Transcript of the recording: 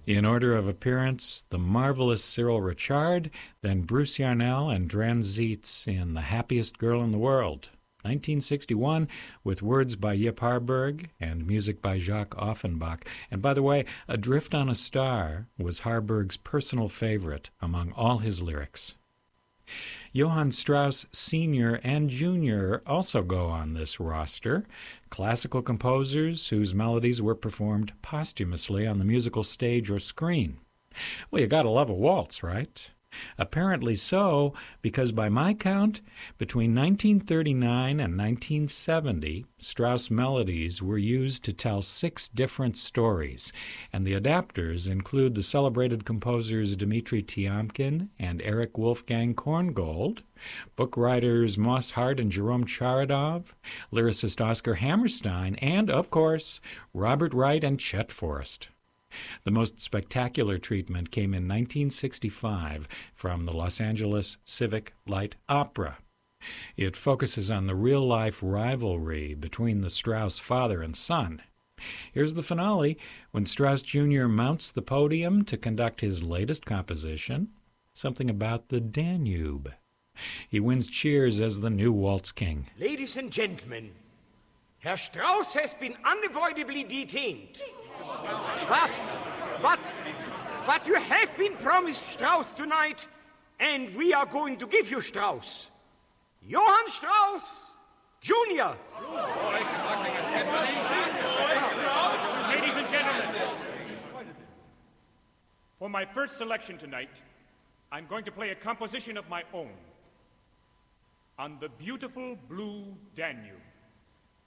In order of appearance, the marvelous Cyril Ritchard, then Bruce Yarnell and Dran Zietz in The Happiest Girl in the World, 1961, with words by Yip Harburg and music by Jacques Offenbach. And by the way, Adrift on a Star was Harburg's personal favorite among all his lyrics. Johann Strauss Sr. and Jr. also go on this roster, classical composers whose melodies were performed posthumously on the musical stage or screen. Well, you gotta love a waltz, right? Apparently so, because by my count, between 1939 and 1970, Strauss melodies were used to tell 6 different stories, and the adapters include the celebrated composers Dmitri Tiomkin and Erich Wolfgang Korngold, book writers Moss Hart and Jerome Charadov, lyricist Oscar Hammerstein, and, of course, Robert Wright and Chet Forrest. The most spectacular treatment came in 1965 from the Los Angeles Civic Light Opera. It focuses on the real-life rivalry between the Strauss father and son. Here's the finale, when Strauss Jr. mounts the podium to conduct his latest composition, something about the Danube. He wins cheers as the new waltz king. Ladies and gentlemen, Herr Strauss has been unavoidably detained. But you have been promised Strauss tonight, and we are going to give you Strauss. Johann Strauss, Jr. Ladies and gentlemen, for my first selection tonight, I'm going to play a composition of my own on the beautiful blue Danube.